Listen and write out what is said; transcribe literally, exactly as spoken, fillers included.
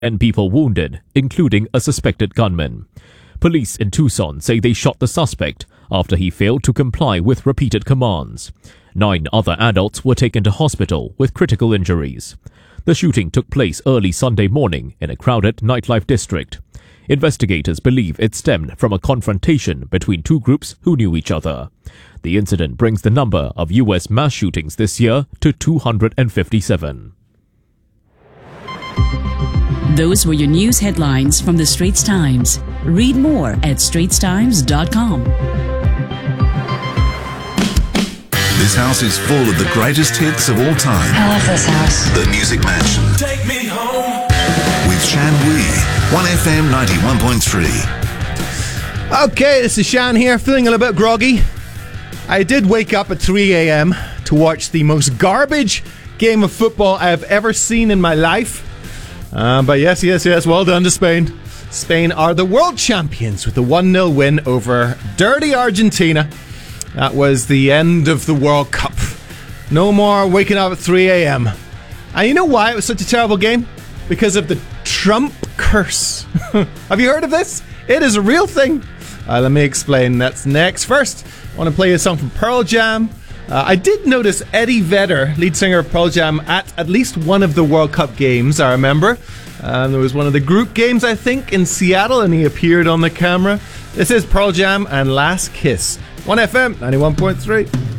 and people wounded, including a suspected gunman. Police in Tucson say they shot the suspect after he failed to comply with repeated commands. Nine other adults were taken to hospital with critical injuries. The shooting took place early Sunday morning in a crowded nightlife district. Investigators believe it stemmed from a confrontation between two groups who knew each other. The incident brings the number of U S mass shootings this year to two hundred fifty-seven. Those were your news headlines from the Straits Times. Read more at straits times dot com. This house is full of the greatest hits of all time. I love this house. The Music Mansion. Take me home. With Shan Wee. one F M ninety-one point three. Okay, this is Shan here, feeling a little bit groggy. I did wake up at three a.m. to watch the most garbage game of football I have ever seen in my life. Uh, but yes, yes, yes, well done to Spain. Spain are the world champions with a one nil win over dirty Argentina. That was the end of the World Cup. No more waking up at three a.m. And you know why it was such a terrible game? Because of the Trump curse. Have you heard of this? It is a real thing. Uh, let me explain. That's next. First, I want to play a song from Pearl Jam. Uh, I did notice Eddie Vedder, lead singer of Pearl Jam, at at least one of the World Cup games, I remember. Um, there was one of the group games, I think, in Seattle, and he appeared on the camera. This is Pearl Jam and Last Kiss. one F M ninety-one point three.